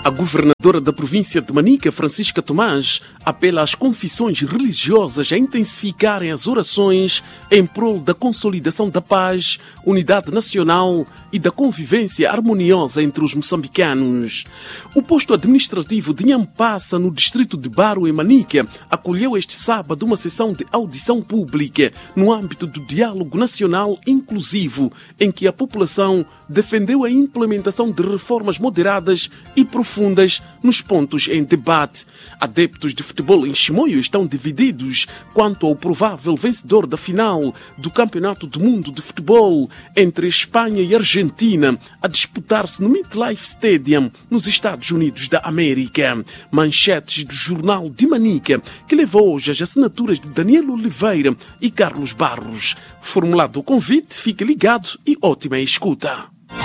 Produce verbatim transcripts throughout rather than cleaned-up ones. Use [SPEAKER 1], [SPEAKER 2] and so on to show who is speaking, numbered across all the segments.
[SPEAKER 1] A governadora da província de Manica, Francisca Tomás, apela às confissões religiosas a intensificarem as orações em prol da consolidação da paz, unidade nacional e da convivência harmoniosa entre os moçambicanos. O posto administrativo de Nhampassa, no distrito de Baro, em Manica, acolheu este sábado uma sessão de audição pública no âmbito do Diálogo Nacional Inclusivo, em que a população defendeu a implementação de reformas moderadas e profundas nos pontos em debate. Adeptos de futebol em Chimoio estão divididos quanto ao provável vencedor da final do Campeonato do Mundo de Futebol entre Espanha e Argentina, a disputar-se no MetLife Stadium, nos Estados Unidos da América. Manchetes do Jornal de Manica, que levou hoje as assinaturas de Daniel Oliveira e Carlos Barros. Formulado o convite, fique ligado e ótima escuta.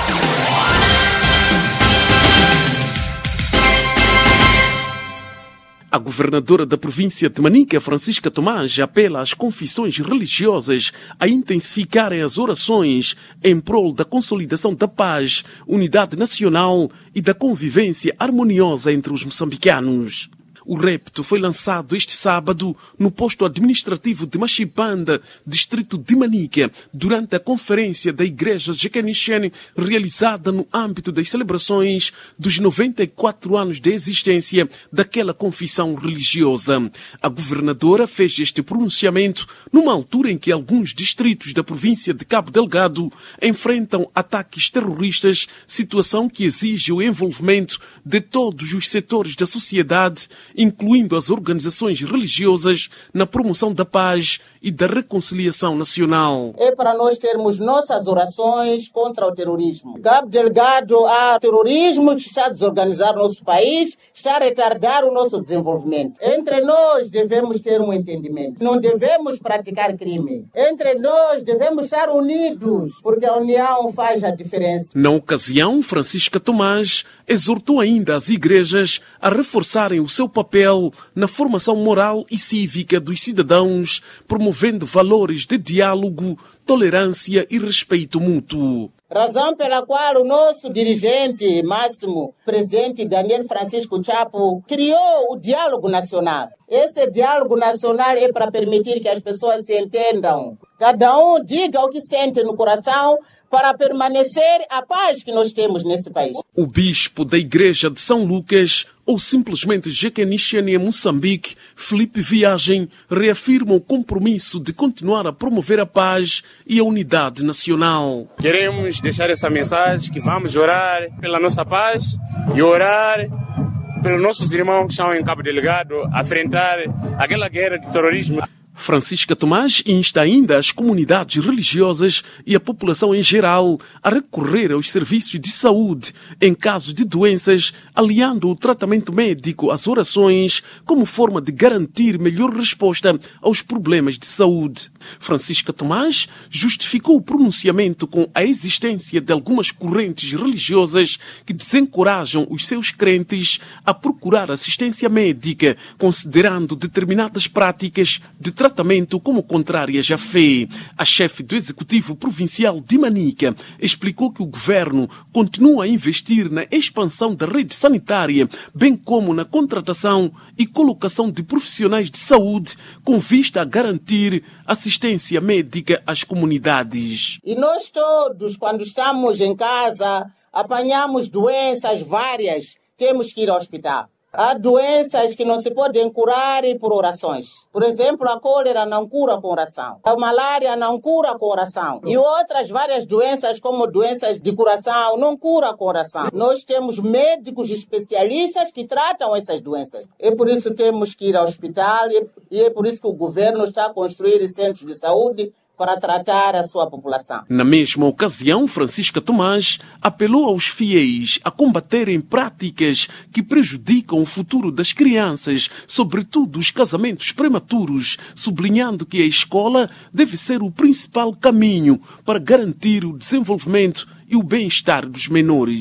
[SPEAKER 1] A governadora da província de Manica, Francisca Tomás, apela às confissões religiosas a intensificarem as orações em prol da consolidação da paz, unidade nacional e da convivência harmoniosa entre os moçambicanos. O repto foi lançado este sábado no posto administrativo de Machipanda, distrito de Manica, durante a conferência da Igreja Jecanixene realizada no âmbito das celebrações dos noventa e quatro anos de existência daquela confissão religiosa. A governadora fez este pronunciamento numa altura em que alguns distritos da província de Cabo Delgado enfrentam ataques terroristas, situação que exige o envolvimento de todos os setores da sociedade, incluindo as organizações religiosas, na promoção da paz e da reconciliação nacional.
[SPEAKER 2] É para nós termos nossas orações contra o terrorismo. Cabo Delgado, há terrorismo que está a desorganizar o nosso país, está a retardar o nosso desenvolvimento. Entre nós devemos ter um entendimento. Não devemos praticar crime. Entre nós devemos estar unidos, porque a união faz a diferença.
[SPEAKER 1] Na ocasião, Francisca Tomás exortou ainda as igrejas a reforçarem o seu papel na formação moral e cívica dos cidadãos, promovendo valores de diálogo, tolerância e respeito mútuo.
[SPEAKER 2] Razão pela qual o nosso dirigente máximo, presidente Daniel Francisco Chapo, criou o Diálogo Nacional. Esse Diálogo Nacional é para permitir que as pessoas se entendam. Cada um diga o que sente no coração para permanecer a paz que nós temos nesse país.
[SPEAKER 1] O bispo da Igreja de São Lucas, ou simplesmente Jecanixene em Moçambique, Felipe Viagem, reafirma o compromisso de continuar a promover a paz e a unidade nacional.
[SPEAKER 3] Queremos deixar essa mensagem que vamos orar pela nossa paz e orar pelos nossos irmãos que estão em Cabo Delgado a enfrentar aquela guerra de terrorismo.
[SPEAKER 1] Francisca Tomás insta ainda as comunidades religiosas e a população em geral a recorrer aos serviços de saúde em caso de doenças, aliando o tratamento médico às orações como forma de garantir melhor resposta aos problemas de saúde. Francisca Tomás justificou o pronunciamento com a existência de algumas correntes religiosas que desencorajam os seus crentes a procurar assistência médica, considerando determinadas práticas de tratamento como contrárias à fé. A chefe do Executivo Provincial de Manica explicou que o governo continua a investir na expansão da rede sanitária, bem como na contratação e colocação de profissionais de saúde com vista a garantir assistência médica às comunidades.
[SPEAKER 2] E nós todos, quando estamos em casa, apanhamos doenças várias, temos que ir ao hospital. Há doenças que não se podem curar por orações. Por exemplo, a cólera não cura com oração. A malária não cura com oração. E outras várias doenças, como doenças de coração, não cura com oração. Nós temos médicos especialistas que tratam essas doenças. É por isso que temos que ir ao hospital e é por isso que o governo está a construir centros de saúde para tratar a sua população.
[SPEAKER 1] Na mesma ocasião, Francisca Tomás apelou aos fiéis a combaterem práticas que prejudicam o futuro das crianças, sobretudo os casamentos prematuros, sublinhando que a escola deve ser o principal caminho para garantir o desenvolvimento e o bem-estar dos menores.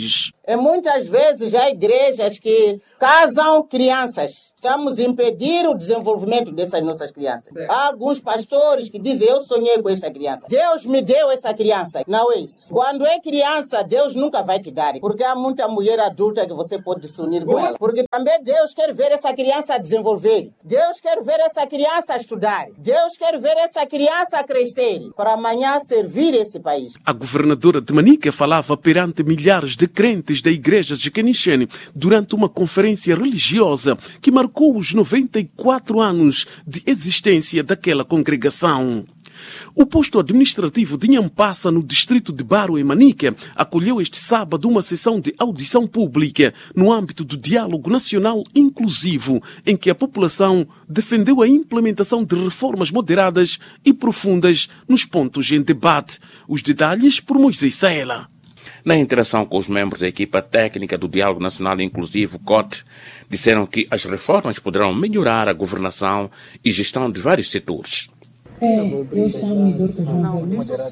[SPEAKER 2] E muitas vezes há igrejas que casam crianças. Estamos a impedir o desenvolvimento dessas nossas crianças. Há alguns pastores que dizem, eu sonhei com essa criança. Deus me deu essa criança. Não é isso. Quando é criança, Deus nunca vai te dar. Porque há muita mulher adulta que você pode se unir com ela. Porque também Deus quer ver essa criança desenvolver. Deus quer ver essa criança estudar. Deus quer ver essa criança crescer. Para amanhã servir esse país.
[SPEAKER 1] A governadora de Manica falava perante milhares de crentes da igreja de Kenishene durante uma conferência religiosa que marcou os noventa e quatro anos de existência daquela congregação. O posto administrativo de Nhampassa, no distrito de Baro, em Manica, acolheu este sábado uma sessão de audição pública no âmbito do Diálogo Nacional Inclusivo, em que a população defendeu a implementação de reformas moderadas e profundas nos pontos em debate. Os detalhes por Moisés Saela.
[SPEAKER 4] Na interação com os membros da equipa técnica do Diálogo Nacional Inclusivo, C O T, disseram que as reformas poderão melhorar a governação e gestão de vários setores.
[SPEAKER 5] É, eu chamo-me doutor João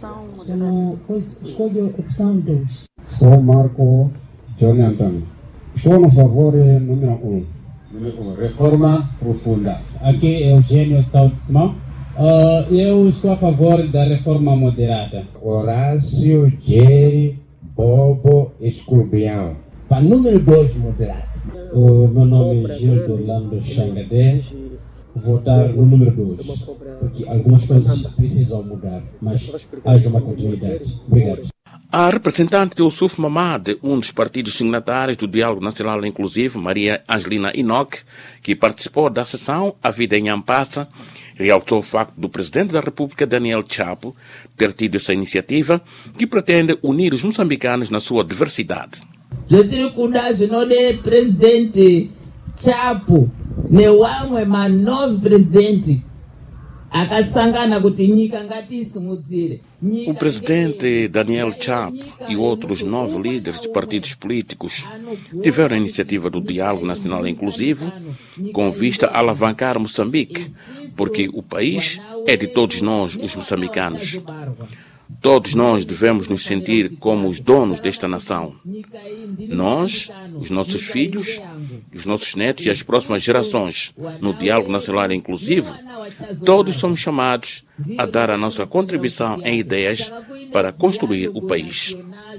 [SPEAKER 5] Gomes, escolho a opção dois.
[SPEAKER 6] Sou Marco Johnny Antônio. Estou no favor número um. Número um, reforma profunda.
[SPEAKER 7] Aqui é Eugênio Saúde Simão. Uh, eu estou a favor da reforma moderada.
[SPEAKER 6] Horácio Jerry Bobo Escorpião. Para número dois, moderado.
[SPEAKER 7] O meu nome é Gildo Orlando Xangadé. Votar no número dois. Porque algumas coisas precisam mudar, mas haja uma continuidade. Obrigado.
[SPEAKER 4] A representante do Yusuf Mamad, um dos partidos signatários do Diálogo Nacional Inclusivo, Maria Angelina Inoc, que participou da sessão A Vida em Nhampassa, realçou o facto do Presidente da República, Daniel Chapo, ter tido essa iniciativa que pretende unir os moçambicanos na sua diversidade.
[SPEAKER 8] Je tiro coragem no de Presidente Chapo, meu amo é mais novo presidente.
[SPEAKER 4] O presidente Daniel Chapo e outros nove líderes de partidos políticos tiveram a iniciativa do Diálogo Nacional Inclusivo com vista a alavancar Moçambique, porque o país é de todos nós, os moçambicanos. Todos nós devemos nos sentir como os donos desta nação. Nós, os nossos filhos, os nossos netos e as próximas gerações, no Diálogo Nacional Inclusivo, todos somos chamados a dar a nossa contribuição em ideias para construir o país.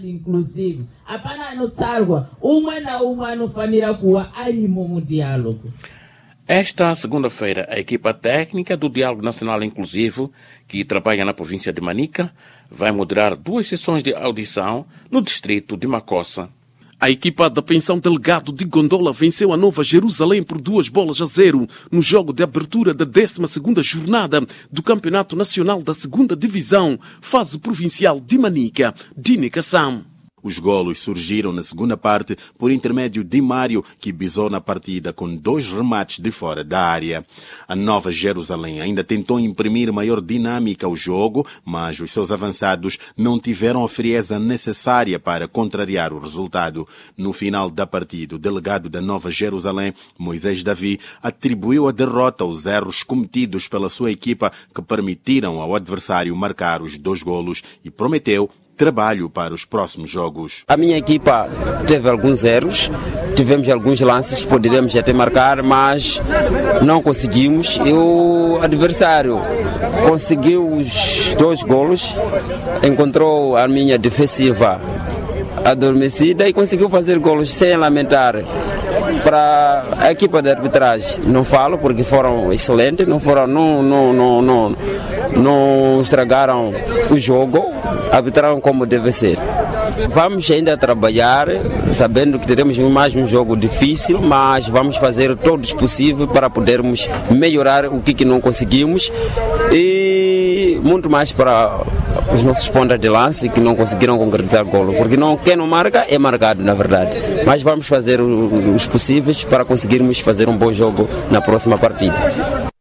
[SPEAKER 4] Esta segunda-feira, a equipa técnica do Diálogo Nacional Inclusivo, que trabalha na província de Manica, vai moderar duas sessões de audição no distrito de Macossa.
[SPEAKER 1] A equipa da Pensão Delegado de Gondola venceu a Nova Jerusalém por duas bolas a zero no jogo de abertura da décima segunda jornada do Campeonato Nacional da segunda Divisão, fase provincial de Manica, Dine Kassam.
[SPEAKER 9] Os golos surgiram na segunda parte por intermédio de Mário, que bisou na partida com dois remates de fora da área. A Nova Jerusalém ainda tentou imprimir maior dinâmica ao jogo, mas os seus avançados não tiveram a frieza necessária para contrariar o resultado. No final da partida, o delegado da Nova Jerusalém, Moisés Davi, atribuiu a derrota aos erros cometidos pela sua equipa que permitiram ao adversário marcar os dois golos e prometeu trabalho para os próximos jogos.
[SPEAKER 10] A minha equipa teve alguns erros, tivemos alguns lances que poderíamos até marcar, mas não conseguimos. E o adversário conseguiu os dois golos, encontrou a minha defensiva adormecida e conseguiu fazer golos sem lamentar. Para a equipa de arbitragem, não falo porque foram excelentes, não foram, não, não, não, não, não estragaram o jogo, arbitraram como deve ser. Vamos ainda trabalhar, sabendo que teremos mais um jogo difícil, mas vamos fazer todo o possível para podermos melhorar o que, que não conseguimos e muito mais para os nossos pontas de lance que não conseguiram concretizar golo, porque não, quem não marca é marcado, na verdade. Mas vamos fazer os possíveis para conseguirmos fazer um bom jogo na próxima partida.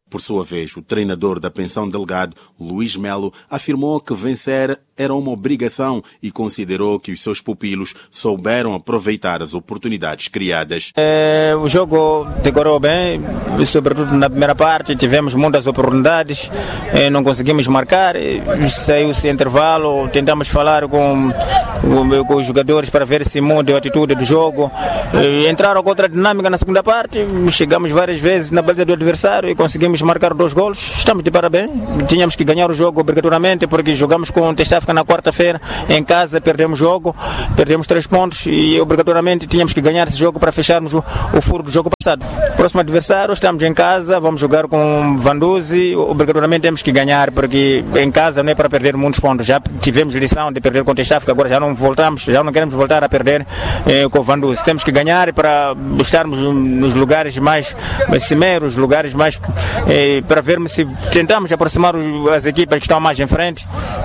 [SPEAKER 9] Por sua vez, o treinador da Pensão Delgado, Luís Melo, afirmou que vencer era uma obrigação e considerou que os seus pupilos souberam aproveitar as oportunidades criadas.
[SPEAKER 11] É, o jogo decorou bem, sobretudo na primeira parte, tivemos muitas oportunidades, é, não conseguimos marcar, saiu-se intervalo, tentamos falar com, com, com os jogadores para ver se muda a atitude do jogo, é, entraram com outra dinâmica na segunda parte, chegamos várias vezes na baliza do adversário e conseguimos marcar dois golos. Estamos de parabéns, tínhamos que ganhar o jogo obrigatoriamente porque jogamos com o Testafka na quarta-feira em casa, perdemos o jogo, perdemos três pontos e obrigatoriamente tínhamos que ganhar esse jogo para fecharmos o, o furo do jogo passado. Próximo adversário, estamos em casa, vamos jogar com Vanduzi, obrigatoriamente temos que ganhar porque em casa não é para perder muitos pontos, já tivemos lição de perder com o Testafka, agora já não voltamos, já não queremos voltar a perder eh, com o Vanduzi, temos que ganhar para estarmos nos lugares mais, mais cimeiros, lugares mais eh, para vermos se tentamos aproximar as equipas que estão mais em frente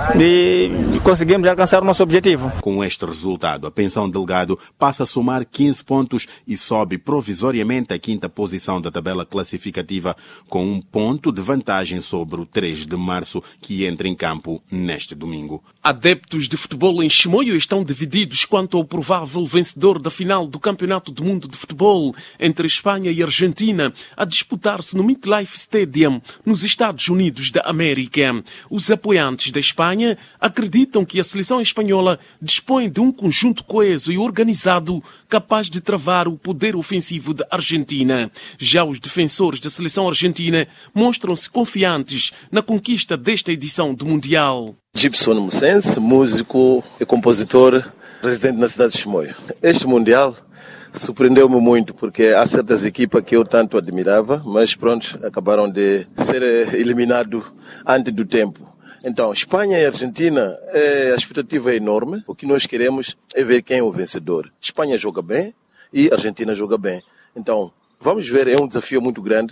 [SPEAKER 11] e conseguimos alcançar o nosso objetivo.
[SPEAKER 9] Com este resultado, a Pensão Delgado passa a somar quinze pontos e sobe provisoriamente à quinta posição da tabela classificativa, com um ponto de vantagem sobre o três de março, que entra em campo neste domingo.
[SPEAKER 1] Adeptos de futebol em Chimoio estão divididos quanto ao provável vencedor da final do Campeonato do Mundo de Futebol entre Espanha e Argentina, a disputar-se no MetLife Stadium, nos Estados Unidos da América. Os apoiantes da Espanha acreditam que a seleção espanhola dispõe de um conjunto coeso e organizado capaz de travar o poder ofensivo da Argentina. Já os defensores da seleção argentina mostram-se confiantes na conquista desta edição do Mundial.
[SPEAKER 12] Gibson Mocense, músico e compositor, residente na cidade de Chimoio. Este Mundial surpreendeu-me muito, porque há certas equipas que eu tanto admirava, mas pronto, acabaram de ser eliminados antes do tempo. Então, Espanha e Argentina, é, a expectativa é enorme. O que nós queremos é ver quem é o vencedor. Espanha joga bem e Argentina joga bem. Então, vamos ver, é um desafio muito grande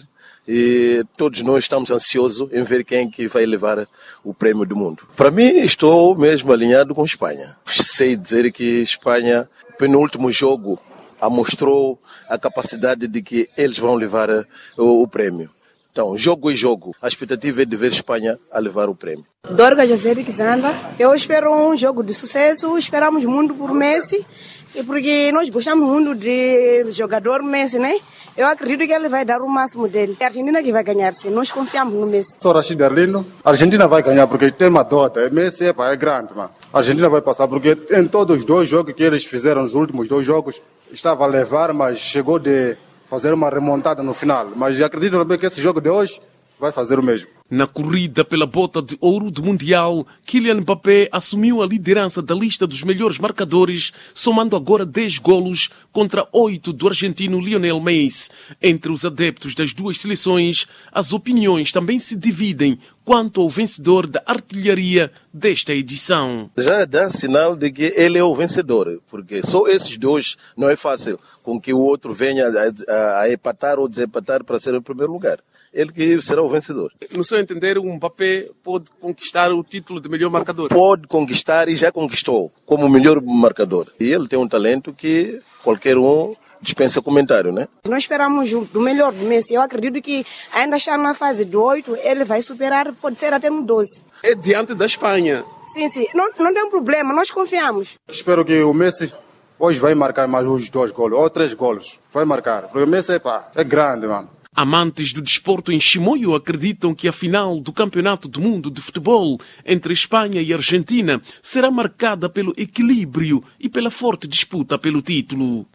[SPEAKER 12] e todos nós estamos ansiosos em ver quem que vai levar o prêmio do mundo. Para mim, estou mesmo alinhado com Espanha. Sei dizer que Espanha, no último jogo, mostrou a capacidade de que eles vão levar o, o prêmio. Então, jogo e jogo, a expectativa é de ver Espanha a levar o prêmio.
[SPEAKER 13] Dorga José Alexandra, eu espero um jogo de sucesso, esperamos muito por Messi, e porque nós gostamos muito de jogador Messi, né? Eu acredito que ele vai dar o máximo dele. É a Argentina que vai ganhar, sim. Nós confiamos no Messi.
[SPEAKER 14] Sou Rashid Arlindo. A Argentina vai ganhar porque tem uma dota. Messi é, é grande, mano. A Argentina vai passar porque em todos os dois jogos que eles fizeram, nos últimos dois jogos, estava a levar, mas chegou de fazer uma remontada no final. Mas acredito também que esse jogo de hoje vai fazer o mesmo.
[SPEAKER 1] Na corrida pela bota de ouro do Mundial, Kylian Mbappé assumiu a liderança da lista dos melhores marcadores, somando agora dez golos contra oito do argentino Lionel Messi. Entre os adeptos das duas seleções, as opiniões também se dividem quanto ao vencedor da artilharia desta edição.
[SPEAKER 12] Já dá sinal de que ele é o vencedor, porque só esses dois não é fácil com que o outro venha a, a, a empatar ou desempatar para ser em primeiro lugar. Ele que será o vencedor.
[SPEAKER 1] No seu entender, o Mbappé pode conquistar o título de melhor marcador?
[SPEAKER 12] Pode conquistar e já conquistou como melhor marcador. E ele tem um talento que qualquer um dispensa comentário, né?
[SPEAKER 13] Nós esperamos do melhor do Messi. Eu acredito que ainda está na fase do oito, ele vai superar, pode ser até no doze.
[SPEAKER 1] É diante da Espanha.
[SPEAKER 13] Sim, sim. Não, não tem problema, nós confiamos.
[SPEAKER 14] Espero que o Messi hoje vai marcar mais uns dois golos, ou três golos. Vai marcar. Porque o Messi pá, é grande, mano.
[SPEAKER 1] Amantes do desporto em Chimoio acreditam que a final do Campeonato do Mundo de Futebol entre Espanha e Argentina será marcada pelo equilíbrio e pela forte disputa pelo título.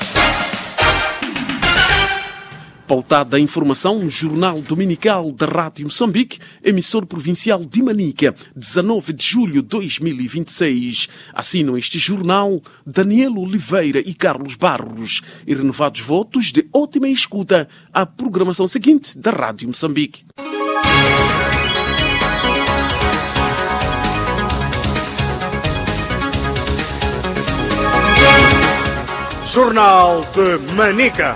[SPEAKER 1] Pautada a informação, o Jornal Dominical da Rádio Moçambique, emissor provincial de Manica, dezanove de julho de dois mil e vinte e seis. Assinam este jornal Daniel Oliveira e Carlos Barros. E renovados votos de ótima escuta à programação seguinte da Rádio Moçambique.
[SPEAKER 15] Jornal de Manica.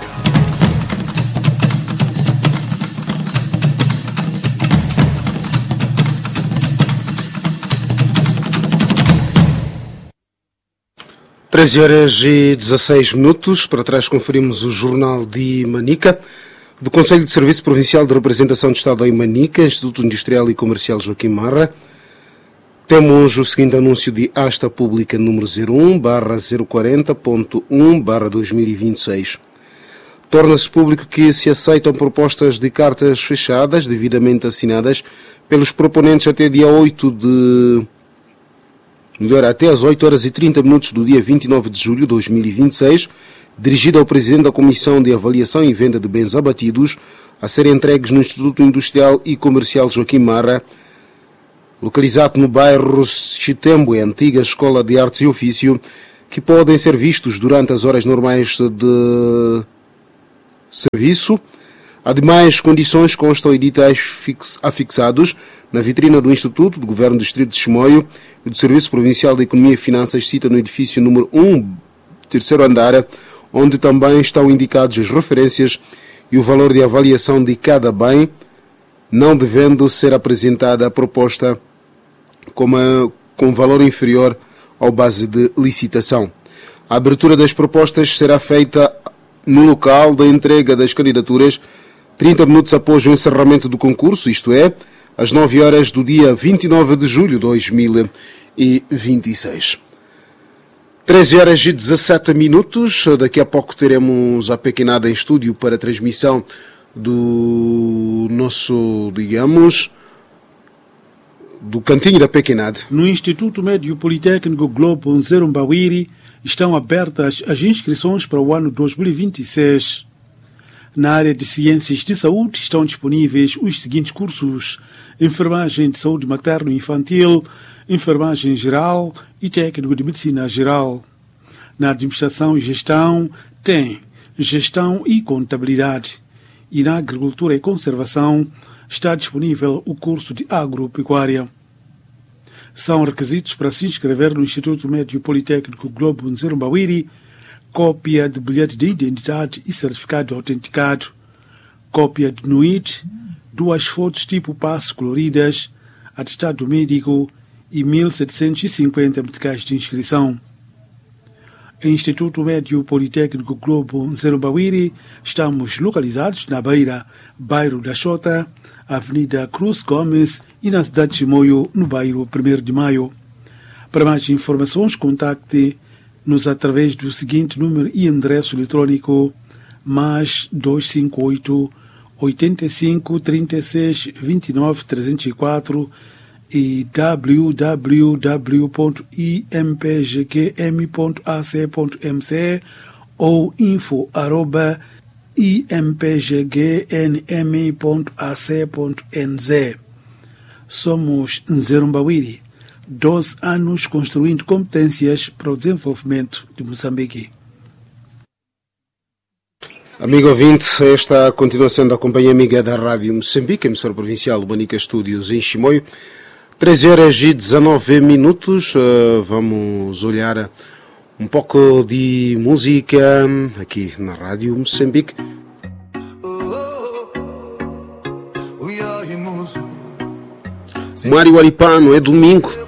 [SPEAKER 16] treze horas e dezasseis minutos. Para trás conferimos o Jornal de Manica. do Conselho de Serviço Provincial de Representação de Estado em Manica, Instituto Industrial e Comercial Joaquim Marra, temos o seguinte anúncio de asta pública número zero um barra zero quarenta ponto um barra dois mil e vinte e seis. Torna-se público que se aceitam propostas de cartas fechadas, devidamente assinadas pelos proponentes até dia oito de... melhor, até às oito horas e trinta minutos do dia vinte e nove de julho de dois mil e vinte e seis, dirigida ao Presidente da Comissão de Avaliação e Venda de Bens Abatidos, a serem entregues no Instituto Industrial e Comercial Joaquim Marra, localizado no bairro Chitembo, antiga Escola de Artes e Ofício, que podem ser vistos durante as horas normais de serviço. Ademais, condições constam editais fix, afixados na vitrina do Instituto do Governo do Distrito de Chimoio e do Serviço Provincial de Economia e Finanças, cita no edifício número um, terceiro andar, onde também estão indicados as referências e o valor de avaliação de cada bem, não devendo ser apresentada a proposta com, a, com valor inferior ao base de licitação. A abertura das propostas será feita no local da entrega das candidaturas trinta minutos após o encerramento do concurso, isto é, às nove horas do dia vinte e nove de julho de dois mil e vinte e seis. treze horas e dezassete minutos. Daqui a pouco teremos a Pequenada em estúdio para a transmissão do nosso, digamos, do Cantinho da Pequenada.
[SPEAKER 17] No Instituto Médio Politécnico Globo Nzerumbawiri estão abertas as inscrições para o ano dois mil e vinte e seis. Na área de Ciências de Saúde estão disponíveis os seguintes cursos: Enfermagem de Saúde Materno e Infantil, Enfermagem Geral e Técnico de Medicina Geral. Na Administração e Gestão tem Gestão e Contabilidade. E na Agricultura e Conservação está disponível o curso de Agropecuária. São requisitos para se inscrever no Instituto Médio Politécnico Globo Nzerumbawiri: cópia de bilhete de identidade e certificado autenticado, cópia de N U I D, duas fotos tipo passe coloridas, atestado médico e mil setecentos e cinquenta meticais de inscrição. Instituto Médio Politécnico Globo Nzerumbawiri, estamos localizados na Beira, bairro da Xota, Avenida Cruz Gomes e na cidade de Chimoio, no bairro primeiro de Maio. Para mais informações, contacte-nos através do seguinte número e endereço eletrônico: mais dois cinco oito, oitenta e cinco, trinta e seis, vinte e nove, trezentos e quatro e w w w ponto i m p g q m ponto a c ponto m c ou info arroba i m p g g n m ponto a c ponto n z. Somos Nzerumbawiri, doze anos construindo competências para o desenvolvimento de Moçambique.
[SPEAKER 16] Amigo ouvinte, esta é a continuação da companhia amiga da Rádio Moçambique, emissora provincial do Manica Estúdios em Chimoio. treze horas e dezanove minutos. Uh, vamos olhar um pouco de música aqui na Rádio Moçambique. Mário Aripano, é domingo.